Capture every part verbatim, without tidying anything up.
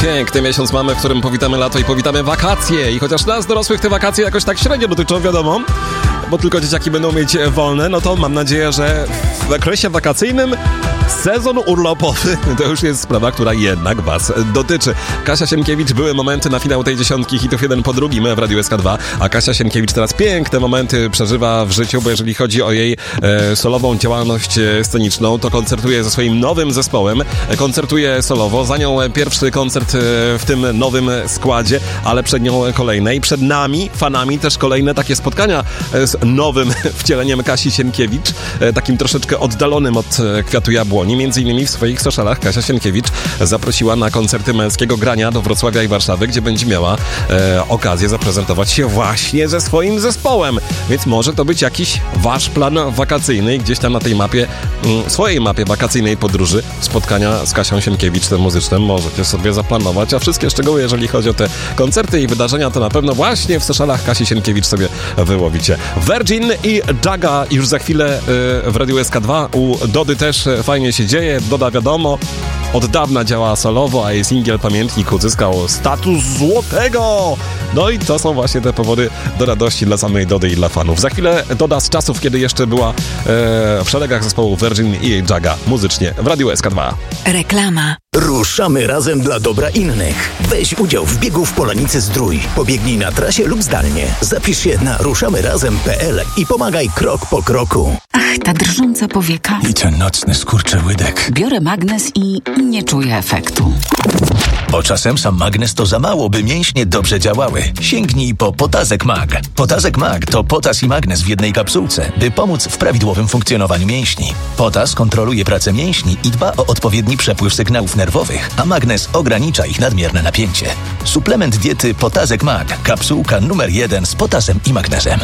Piękny miesiąc mamy, w którym powitamy lato i powitamy wakacje. I chociaż nas dorosłych te wakacje jakoś tak średnio dotyczą, wiadomo, bo tylko dzieciaki będą mieć wolne, no to mam nadzieję, że w okresie wakacyjnym sezon urlopowy to już jest sprawa, która jednak was dotyczy. Kasia Sienkiewicz, były momenty na finał tej dziesiątki hitów jeden po drugim w Radiu S K dwa, a Kasia Sienkiewicz teraz piękne momenty przeżywa w życiu, bo jeżeli chodzi o jej e, solową działalność sceniczną, to koncertuje ze swoim nowym zespołem, koncertuje solowo, za nią pierwszy koncert e, w tym nowym składzie, ale przed nią kolejne i przed nami, fanami, też kolejne takie spotkania z nowym wcieleniem Kasi Sienkiewicz, e, takim troszeczkę oddalonym od e, Kwiatu Jabłoni. Między innymi w swoich socialach Kasia Sienkiewicz zaprosiła na koncerty męskiego grania do Wrocławia i Warszawy, gdzie będzie miała e, okazję zaprezentować się właśnie ze swoim zespołem. Więc może to być jakiś wasz plan wakacyjny, gdzieś tam na tej mapie, mm, swojej mapie wakacyjnej podróży, spotkania z Kasią Sienkiewicz, tym muzycznym, możecie sobie zaplanować, a wszystkie szczegóły, jeżeli chodzi o te koncerty i wydarzenia, to na pewno właśnie w socialach Kasi Sienkiewicz sobie wyłowicie. Virgin i Jaga już za chwilę y, w Radiu S K dwa. U Dody też fajnie się dzieje. Doda, wiadomo, od dawna działa solowo, a jej singiel Pamiętnik uzyskał status złotego. No i to są właśnie te powody do radości dla samej Dody i dla fanów. Za chwilę Doda z czasów, kiedy jeszcze była e, w szeregach zespołu Virgin i Jaga muzycznie w Radiu S K dwa. Reklama. Ruszamy razem dla dobra innych. Weź udział w biegu w Polanicy Zdrój. Pobiegnij na trasie lub zdalnie. Zapisz się na ruszamy razem kropka p l i pomagaj krok po kroku. Ach, ta drżąca powieka. I ten nocny skurczyłydek. Biorę magnes i nie czuję efektu. Bo czasem sam magnes to za mało, by mięśnie dobrze działały. Sięgnij po Potazek Mag. Potazek Mag to potas i magnes w jednej kapsułce, by pomóc w prawidłowym funkcjonowaniu mięśni. Potas kontroluje pracę mięśni i dba o odpowiedni przepływ sygnałów nerwowych, a magnes ogranicza ich nadmierne napięcie. Suplement diety Potazek Mag. Kapsułka numer jeden z potasem i magnezem.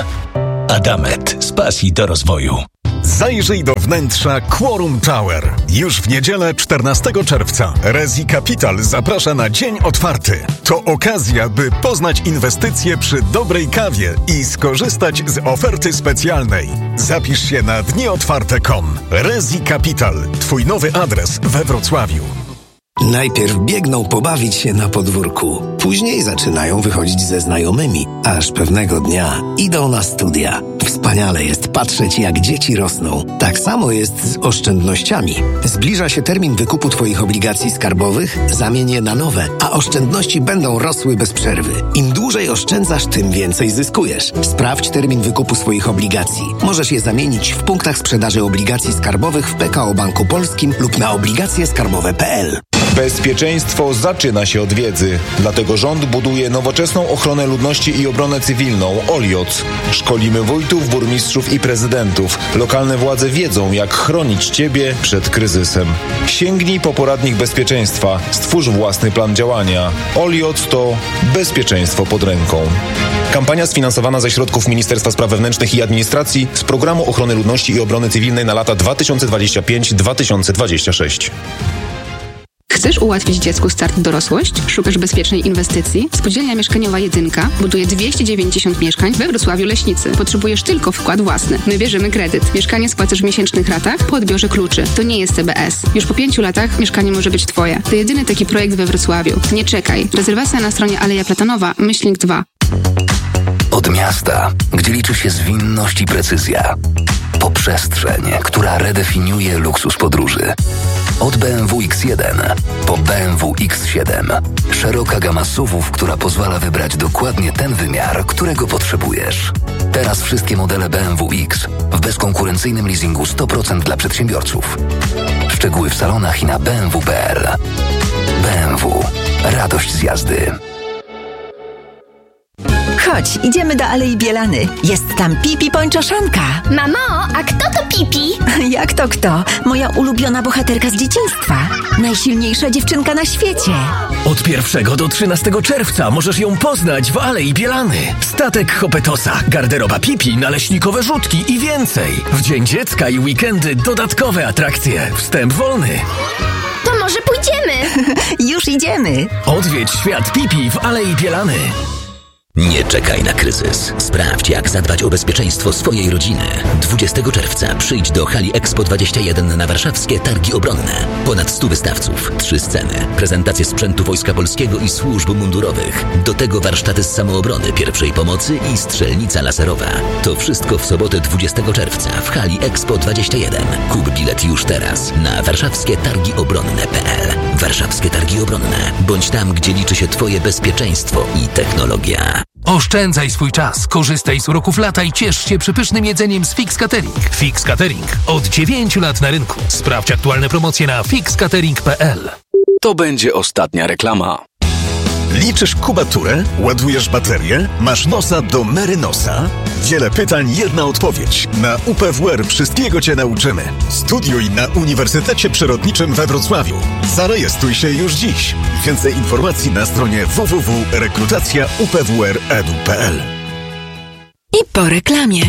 Adamet. Z pasji do rozwoju. Zajrzyj do wnętrza Quorum Tower. Już w niedzielę czternastego czerwca Rezi Capital zaprasza na dzień otwarty. To okazja, by poznać inwestycje przy dobrej kawie i skorzystać z oferty specjalnej. Zapisz się na dni otwarte kropka com. Rezi Capital. Twój nowy adres we Wrocławiu. Najpierw biegną pobawić się na podwórku. Później zaczynają wychodzić ze znajomymi. Aż pewnego dnia idą na studia. Wspaniale jest patrzeć, jak dzieci rosną. Tak samo jest z oszczędnościami. Zbliża się termin wykupu Twoich obligacji skarbowych, zamień je na nowe, a oszczędności będą rosły bez przerwy. Im dłużej oszczędzasz, tym więcej zyskujesz. Sprawdź termin wykupu swoich obligacji. Możesz je zamienić w punktach sprzedaży obligacji skarbowych w P K O Banku Polskim lub na obligacje skarbowe kropka p l. Bezpieczeństwo zaczyna się od wiedzy. Dlatego rząd buduje nowoczesną ochronę ludności i obronę cywilną O L I O C. Szkolimy wójtów, burmistrzów i prezydentów. Lokalne władze wiedzą, jak chronić Ciebie przed kryzysem. Sięgnij po poradnik bezpieczeństwa. Stwórz własny plan działania. O L I O C to bezpieczeństwo pod ręką. Kampania sfinansowana ze środków Ministerstwa Spraw Wewnętrznych i Administracji z Programu Ochrony Ludności i Obrony Cywilnej na lata dwa tysiące dwudziesty piąty do dwa tysiące dwudziestego szóstego. Chcesz ułatwić dziecku start w dorosłość? Szukasz bezpiecznej inwestycji? Spółdzielnia Mieszkaniowa Jedynka buduje dwieście dziewięćdziesiąt mieszkań we Wrocławiu Leśnicy. Potrzebujesz tylko wkład własny. My bierzemy kredyt. Mieszkanie spłacasz w miesięcznych ratach po odbiorze kluczy. To nie jest C B S. Już po pięciu latach mieszkanie może być Twoje. To jedyny taki projekt we Wrocławiu. Nie czekaj. Rezerwacja na stronie Aleja Platanowa, myślnik dwa. Od miasta, gdzie liczy się zwinność i precyzja. Po przestrzeń, która redefiniuje luksus podróży. Od B M W X jeden po B M W X siedem. Szeroka gama S U V-ów, która pozwala wybrać dokładnie ten wymiar, którego potrzebujesz. Teraz wszystkie modele B M W X w bezkonkurencyjnym leasingu sto procent dla przedsiębiorców. Szczegóły w salonach i na b m w kropka p l. B M W. Radość z jazdy. Chodź, idziemy do Alei Bielany. Jest tam Pipi Pończoszanka. Mamo, a kto to Pipi? Jak to kto? Moja ulubiona bohaterka z dzieciństwa. Najsilniejsza dziewczynka na świecie. Od pierwszego do trzynastego czerwca możesz ją poznać w Alei Bielany. Statek Hopetosa, garderoba Pipi, naleśnikowe rzutki i więcej. W Dzień Dziecka i weekendy dodatkowe atrakcje. Wstęp wolny. To może pójdziemy? Już idziemy. Odwiedź świat Pipi w Alei Bielany. Nie czekaj na kryzys. Sprawdź, jak zadbać o bezpieczeństwo swojej rodziny. dwudziestego czerwca przyjdź do hali Expo dwadzieścia jeden na warszawskie Targi Obronne. Ponad stu wystawców, trzy sceny, prezentacje sprzętu Wojska Polskiego i służb mundurowych. Do tego warsztaty z samoobrony, pierwszej pomocy i strzelnica laserowa. To wszystko w sobotę dwudziestego czerwca w hali Expo dwadzieścia jeden. Kup bilet już teraz na warszawskie targi obronne kropka p l. Warszawskie Targi Obronne. Bądź tam, gdzie liczy się Twoje bezpieczeństwo i technologia. Oszczędzaj swój czas, korzystaj z uroków lata i ciesz się przepysznym jedzeniem z Fix Catering. Fix Catering. Od dziewięciu lat na rynku. Sprawdź aktualne promocje na fix catering kropka p l. To będzie ostatnia reklama. Liczysz kubaturę? Ładujesz baterię? Masz nosa do Merynosa? Wiele pytań, jedna odpowiedź. Na U P W R wszystkiego Cię nauczymy. Studiuj na Uniwersytecie Przyrodniczym we Wrocławiu. Zarejestruj się już dziś. Więcej informacji na stronie w w w kropka rekrutacja u p w r kropka e d u kropka p l. I po reklamie.